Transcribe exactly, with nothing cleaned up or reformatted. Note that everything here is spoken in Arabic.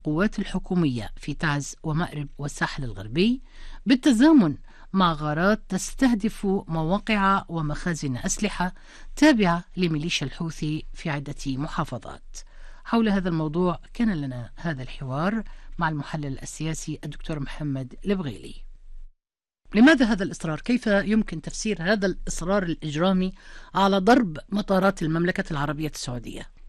القوات الحكومية في تعز ومأرب والساحل الغربي بالتزامن مع غارات تستهدف مواقع ومخازن أسلحة تابعة لميليشيا الحوثي في عدة محافظات. حول هذا الموضوع كان لنا هذا الحوار مع المحلل السياسي الدكتور محمد البغيلي. لماذا هذا الإصرار؟ كيف يمكن تفسير هذا الإصرار الإجرامي على ضرب مطارات المملكة العربية السعودية؟